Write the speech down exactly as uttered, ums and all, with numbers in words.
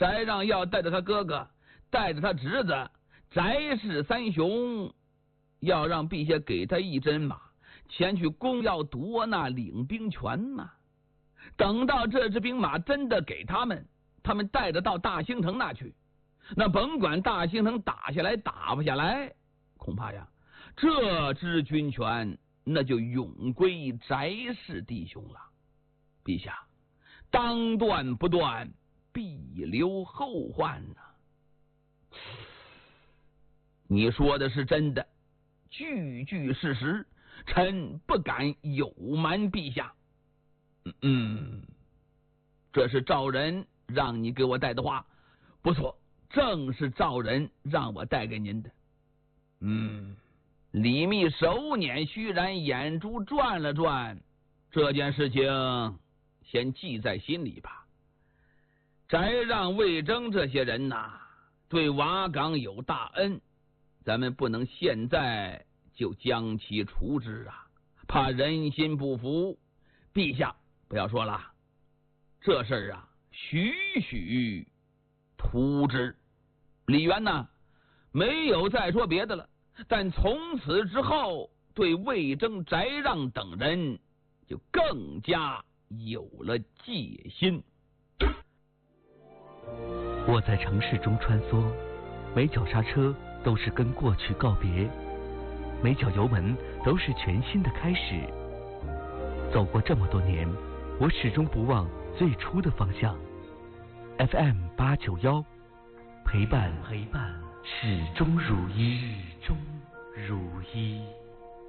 翟让要带着他哥哥，带着他侄子翟氏三雄，要让陛下给他一针马，前去攻要夺那领兵权嘛。等到这支兵马真的给他们，他们带着到大兴城那去，那甭管大兴城打下来打不下来，恐怕呀，这支军权那就永归翟氏弟兄了。陛下，当断不断，必留后患呐、啊！你说的是真的，句句事实，臣不敢有瞒陛下。嗯嗯，这是赵人让你给我带的话，不错，正是赵人让我带给您的。嗯，李密手捻虚然，眼珠转了转，这件事情先记在心里吧。翟让、魏征这些人呐、啊，对瓦岗有大恩，咱们不能现在就将其除之啊，怕人心不服。陛下不要说了，这事儿啊，许许图之。李渊呢，没有再说别的了，但从此之后，对魏征、翟让等人就更加有了戒心。 我在城市中穿梭，每脚刹车都是跟过去告别，每脚油门都是全新的开始。走过这么多年，我始终不忘最初的方向。F M 八九幺，陪伴陪伴，始终如一，始终如一。